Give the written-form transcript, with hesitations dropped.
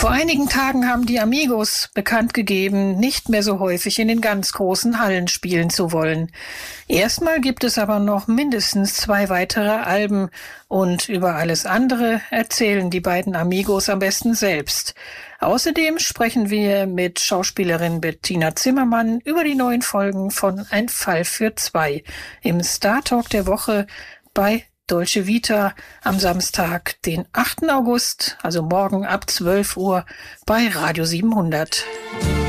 Vor einigen Tagen haben die Amigos bekannt gegeben, nicht mehr so häufig in den ganz großen Hallen spielen zu wollen. Erstmal gibt es aber noch mindestens 2 weitere Alben und über alles andere erzählen die beiden Amigos am besten selbst. Außerdem sprechen wir mit Schauspielerin Bettina Zimmermann über die neuen Folgen von Ein Fall für zwei im Star Talk der Woche bei Dolce Vita am Samstag, den 8. August, also morgen ab 12 Uhr bei Radio 700.